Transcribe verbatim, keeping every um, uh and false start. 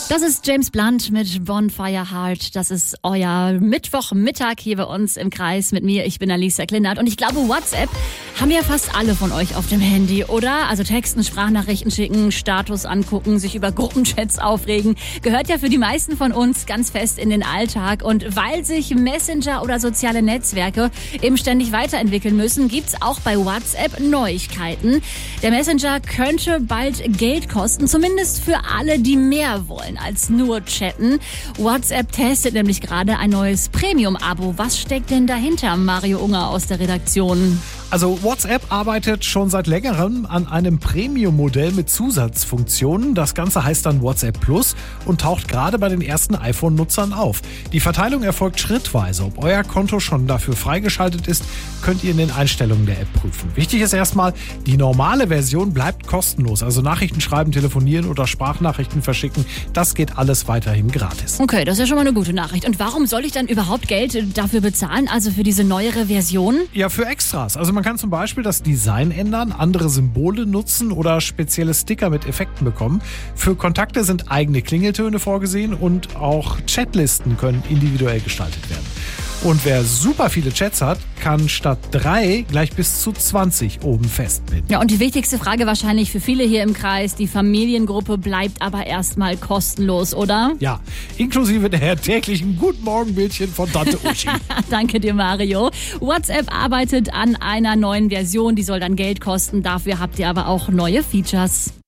Das ist James Blunt mit Bonfire Heart. Das ist euer Mittwochmittag hier bei uns im Kreis mit mir. Ich bin Alicia Klindert und ich glaube, WhatsApp haben ja fast alle von euch auf dem Handy, oder? Also Texten, Sprachnachrichten schicken, Status angucken, sich über Gruppenchats aufregen. Gehört ja für die meisten von uns ganz fest in den Alltag. Und weil sich Messenger oder soziale Netzwerke eben ständig weiterentwickeln müssen, gibt's auch bei WhatsApp Neuigkeiten. Der Messenger könnte bald Geld kosten, zumindest für alle, die mehr wollen als nur chatten. WhatsApp testet nämlich gerade ein neues Premium-Abo. Was steckt denn dahinter, Mario Unger aus der Redaktion? Also WhatsApp arbeitet schon seit längerem an einem Premium-Modell mit Zusatzfunktionen. Das Ganze heißt dann WhatsApp Plus und taucht gerade bei den ersten iPhone-Nutzern auf. Die Verteilung erfolgt schrittweise. Ob euer Konto schon dafür freigeschaltet ist, könnt ihr in den Einstellungen der App prüfen. Wichtig ist erstmal, die normale Version bleibt kostenlos. Also Nachrichten schreiben, telefonieren oder Sprachnachrichten verschicken, das geht alles weiterhin gratis. Okay, das ist ja schon mal eine gute Nachricht. Und warum soll ich dann überhaupt Geld dafür bezahlen, also für diese neuere Version? Ja, für Extras. Also man kann zum Beispiel das Design ändern, andere Symbole nutzen oder spezielle Sticker mit Effekten bekommen. Für Kontakte sind eigene Klingeltöne vorgesehen und auch Chatlisten können individuell gestaltet werden. Und wer super viele Chats hat, kann statt drei gleich bis zu zwanzig oben festpinnen. Ja, und die wichtigste Frage wahrscheinlich für viele hier im Kreis, die Familiengruppe bleibt aber erstmal kostenlos, oder? Ja, inklusive der täglichen Guten Morgen-Bildchen von Tante Uschi. Danke dir, Mario. WhatsApp arbeitet an einer neuen Version, die soll dann Geld kosten. Dafür habt ihr aber auch neue Features.